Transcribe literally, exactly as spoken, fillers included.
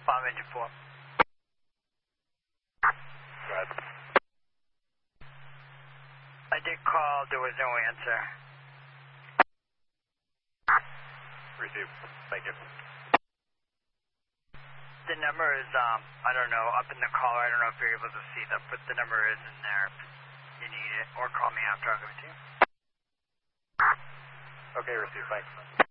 Bomb engine four. Go ahead. I did call, there was no answer. Receive. Thank you. The number is, um, I don't know, up in the caller. I don't know if you're able to see that, but the number is in there if you need it. Or call me after, I'll give it to you. Okay, receive. Thanks.